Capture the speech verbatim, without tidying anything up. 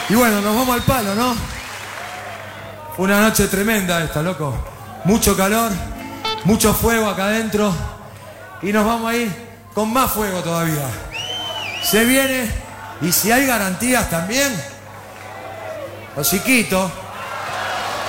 Y bueno, nos vamos al palo, ¿no? Fue una noche tremenda esta, loco. Mucho calor, mucho fuego acá adentro. Y nos vamos a ir con más fuego todavía. Se viene, y si hay garantías también, los chiquitos,